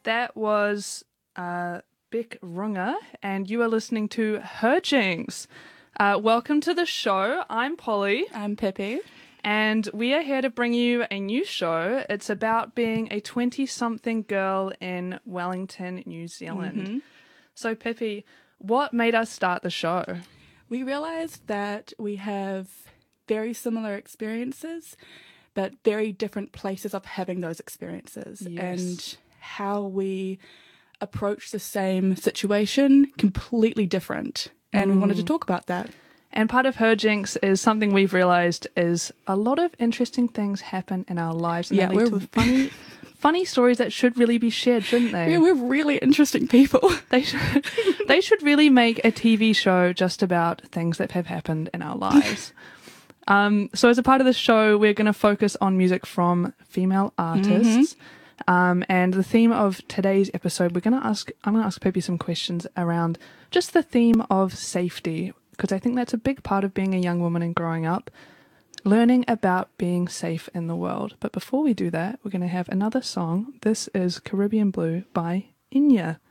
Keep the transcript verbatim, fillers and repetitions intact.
That was uh, Beck Runger, and you are listening to Her Jinx. Uh, welcome to the show. I'm Polly. I'm Pippi. And we are here to bring you a new show. It's about being a twenty-something girl in Wellington, New Zealand. Mm-hmm. So, Pippi, what made us start the show? We realised that we have very similar experiences, but very different places of having those experiences. Yes. And how we approach the same situation completely different. And mm. we wanted to talk about that. And part of Her Jinx is something we've realised is a lot of interesting things happen in our lives. And yeah, they lead we're to funny, funny stories that should really be shared, shouldn't they? Yeah, we're really interesting people. They should, they should really make a T V show just about things that have happened in our lives. um, so as a part of this show, we're going to focus on music from female artists. Mm-hmm. Um, and the theme of today's episode, we're going to ask, I'm going to ask Pippi some questions around just the theme of safety, because I think that's a big part of being a young woman and growing up, learning about being safe in the world. But before we do that, we're going to have another song. This is Caribbean Blue by Enya.